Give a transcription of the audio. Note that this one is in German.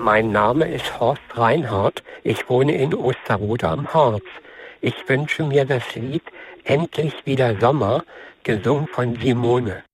Mein Name ist Horst Reinhardt. Ich wohne in Osterode am Harz. Ich wünsche mir das Lied Endlich wieder Sommer, gesungen von Simone.